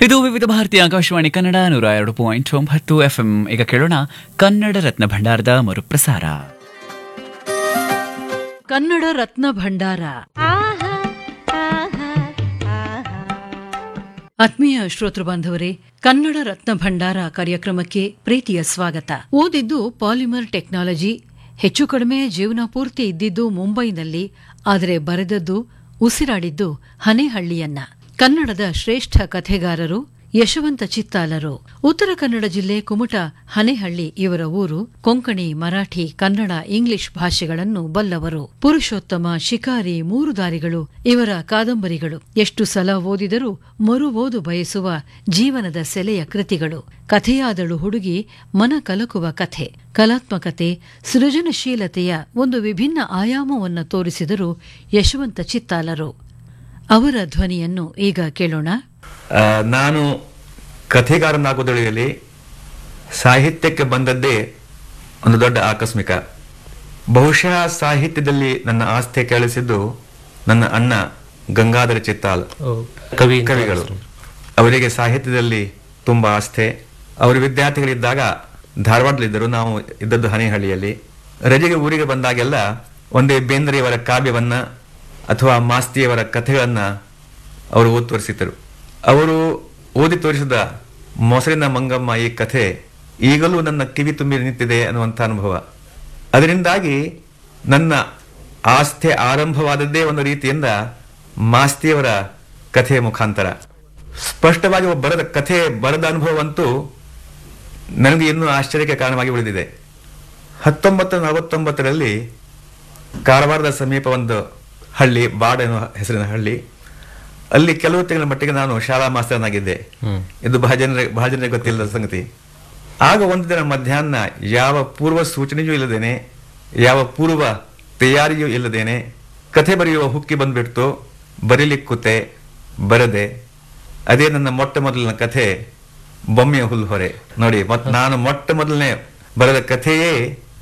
ಇದು ವಿವಿಧ ಭಾರತೀಯ ಆಕಾಶವಾಣಿ ಕನ್ನಡ 102.9 FM. ಈಗ ಕೇಳೋಣ ಕನ್ನಡ ರತ್ನ ಭಂಡಾರದ ಮರುಪ್ರಸಾರ. ಕನ್ನಡ ರತ್ನ ಭಂಡಾರ. ಆತ್ಮೀಯ ಶ್ರೋತೃ ಬಾಂಧವರೇ, ಕನ್ನಡ ರತ್ನ ಭಂಡಾರ ಕಾರ್ಯಕ್ರಮಕ್ಕೆ ಪ್ರೀತಿಯ ಸ್ವಾಗತ. ಓದಿದ್ದು ಪಾಲಿಮರ್ ಟೆಕ್ನಾಲಜಿ, ಹೆಚ್ಚು ಕಡಿಮೆ ಜೀವನ ಪೂರ್ತಿ ಇದ್ದಿದ್ದು ಮುಂಬೈನಲ್ಲಿ, ಆದರೆ ಬರೆದದ್ದು ಉಸಿರಾಡಿದ್ದು ಹನೇಹಳ್ಳಿಯನ್ನ. ಕನ್ನಡದ ಶ್ರೇಷ್ಠ ಕಥೆಗಾರರು ಯಶವಂತ ಚಿತ್ತಾಲರು. ಉತ್ತರ ಕನ್ನಡ ಜಿಲ್ಲೆ ಕುಮಟ ಹನೇಹಳ್ಳಿ ಇವರ ಊರು. ಕೊಂಕಣಿ, ಮರಾಠಿ, ಕನ್ನಡ, ಇಂಗ್ಲಿಷ್ ಭಾಷೆಗಳನ್ನು ಬಲ್ಲವರು. ಪುರುಷೋತ್ತಮ, ಶಿಕಾರಿ, ಮೂರು ದಾರಿಗಳು ಇವರ ಕಾದಂಬರಿಗಳು. ಎಷ್ಟು ಸಲ ಓದಿದರೂ ಮರು ಓದು ಬಯಸುವ ಜೀವನದ ಸೆಲೆಯ ಕೃತಿಗಳು. ಕಥೆಯಾದಳು ಹುಡುಗಿ, ಮನ ಕಲಕುವ ಕಥೆ. ಕಲಾತ್ಮಕತೆ, ಸೃಜನಶೀಲತೆಯ ಒಂದು ವಿಭಿನ್ನ ಆಯಾಮವನ್ನು ತೋರಿಸಿದರು ಯಶವಂತ ಚಿತ್ತಾಲರು. ಅವರ ಧ್ವನಿಯನ್ನು ಈಗ ಕೇಳೋಣ. ನಾನು ಕಥೆಗಾರನಾಗುವುದರಲ್ಲಿ ಸಾಹಿತ್ಯಕ್ಕೆ ಬಂದದ್ದೇ ಒಂದು ದೊಡ್ಡ ಆಕಸ್ಮಿಕ. ಬಹುಶಃ ಸಾಹಿತ್ಯದಲ್ಲಿ ನನ್ನ ಆಸ್ಥೆ ಕೇಳಿಸಿದ್ದು ನನ್ನ ಅಣ್ಣ ಗಂಗಾಧರ ಚಿತ್ತಾಲ್ ಕವಿಗಳು. ಅವರಿಗೆ ಸಾಹಿತ್ಯದಲ್ಲಿ ತುಂಬಾ ಆಸ್ಥೆ. ಅವರು ವಿದ್ಯಾರ್ಥಿಗಳಿದ್ದಾಗ ಧಾರವಾಡದಲ್ಲಿದ್ದರು, ನಾವು ಇದ್ದದ್ದು ಹನೇಹಳ್ಳಿಯಲ್ಲಿ. ರಜೆಗೆ ಊರಿಗೆ ಬಂದಾಗೆಲ್ಲ ಒಂದೇ ಬೇಂದ್ರೆಯವರ ಕಾವ್ಯವನ್ನ ಅಥವಾ ಮಾಸ್ತಿಯವರ ಕಥೆಗಳನ್ನ ಅವರು ಓದಿ ತೋರಿಸಿದ್ದರು. ಅವರು ಓದಿ ತೋರಿಸಿದ ಮೊಸರಿನ ಮಂಗಮ್ಮ ಈ ಕಥೆ ಈಗಲೂ ನನ್ನ ಕಿವಿ ತುಂಬಿ ನಿಂತಿದೆ ಅನ್ನುವಂಥ ಅನುಭವ. ಅದರಿಂದಾಗಿ ನನ್ನ ಆಸ್ಥೆ ಆರಂಭವಾದದ್ದೇ ಒಂದು ರೀತಿಯಿಂದ ಮಾಸ್ತಿಯವರ ಕಥೆಯ ಮುಖಾಂತರ. ಸ್ಪಷ್ಟವಾಗಿ ಬರೆದ ಕಥೆ, ಬರೆದ ಅನುಭವವಂತೂ ನನಗೆ ಇನ್ನೂ ಆಶ್ಚರ್ಯಕ್ಕೆ ಕಾರಣವಾಗಿ ಉಳಿದಿದೆ. 1949ರಲ್ಲಿ ಕಾರವಾರದ ಸಮೀಪ ಒಂದು ಹಳ್ಳಿ, ಬಾಡ ಎನ್ನುವ ಹೆಸರಿನ ಹಳ್ಳಿ, ಅಲ್ಲಿ ಕೆಲವು ತಿಂಗಳ ಮಟ್ಟಿಗೆ ನಾನು ಶಾಲಾ ಮಾಸ್ತರನಾಗಿದ್ದೆ. ಇದು ಬಹಳ ಜನರಿಗೆ ಗೊತ್ತಿಲ್ಲದ ಸಂಗತಿ. ಆಗ ಒಂದು ದಿನ ಮಧ್ಯಾಹ್ನ ಯಾವ ಪೂರ್ವ ಸೂಚನೆಯೂ ಇಲ್ಲದೇನೆ, ಯಾವ ಪೂರ್ವ ತಯಾರಿಯೂ ಇಲ್ಲದೇನೆ ಕಥೆ ಬರೆಯುವ ಹುಕ್ಕಿ ಬಂದ್ಬಿಡ್ತು. ಬರೀಲಿಕ್ಕೆ ಕೂತೆ, ಬರದೆ. ಅದೇ ನನ್ನ ಮೊಟ್ಟ ಮೊದಲಿನ ಕಥೆ ಬೊಮ್ಮೆಯ ಹುಲ್ಲು ಹೊರೆ. ನೋಡಿ, ನಾನು ಮೊಟ್ಟ ಮೊದಲನೇ ಬರೆದ ಕಥೆಯೇ